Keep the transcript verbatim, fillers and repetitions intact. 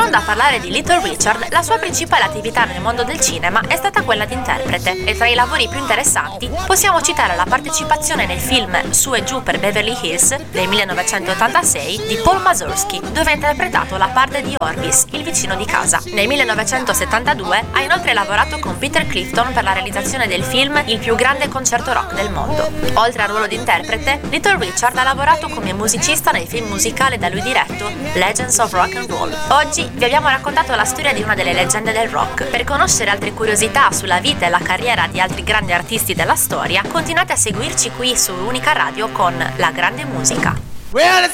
Tornando a parlare di Little Richard, la sua principale attività nel mondo del cinema è stata quella di interprete, e tra i lavori più interessanti possiamo citare la partecipazione nel film Su e giù per Beverly Hills del millenovecentottantasei di Paul Mazursky, dove ha interpretato la parte di Orbis, il vicino di casa. Nel millenovecentosettantadue ha inoltre lavorato con Peter Clifton per la realizzazione del film Il più grande concerto rock del mondo. Oltre al ruolo di interprete, Little Richard ha lavorato come musicista nei film musicali da lui diretto Legends of Rock and Roll. Oggi vi abbiamo raccontato la storia di una delle leggende del rock. Per conoscere altre curiosità sulla vita e la carriera di altri grandi artisti della storia, continuate a seguirci qui su Unica Radio con La Grande Musica.